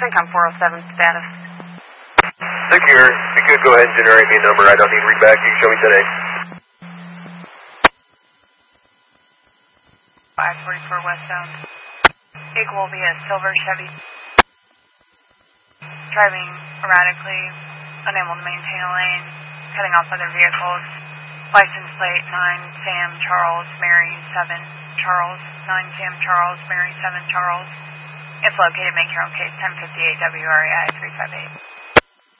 CENTCOM 407 status. Secure. If you could go ahead and generate me a number I don't need to read back, you can show me today. 544 westbound. Vehicle will be a silver Chevy. Driving erratically, unable to maintain a lane, cutting off other vehicles. License plate 9 Sam Charles Mary 7 Charles 9 Sam Charles Mary 7 Charles. If located, make your own case 1058 WRAI 358.